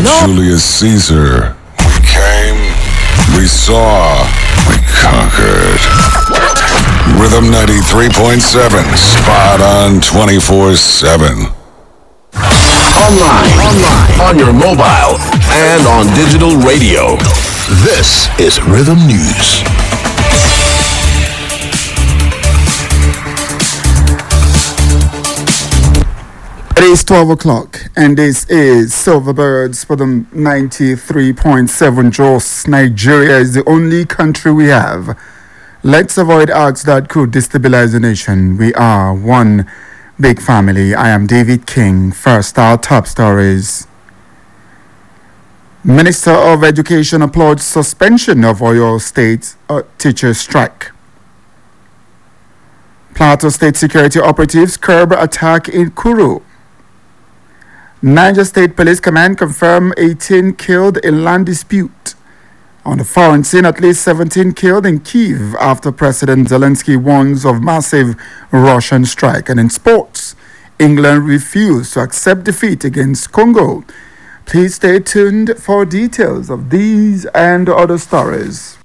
Julius Caesar. We came, we saw, we conquered. Rhythm 93.7, spot on 24/7. Online, on your mobile, and on digital radio. This is Rhythm News. It is 12 o'clock, and this is Silverbirds for the 93.7 Jos. Nigeria is the only country we have. Let's avoid acts that could destabilize the nation. We are one big family. I am David King. First, our top stories. Minister of Education applauds suspension of Oyo State teacher strike. Plateau State security operatives curb attack in Kuru. Niger State Police Command confirm 18 killed in land dispute. On the foreign scene, at least 17 killed in Kyiv after President Zelensky warns of massive Russian strike. And in sports, England refused to accept defeat against Congo. Please stay tuned for details of these and other stories.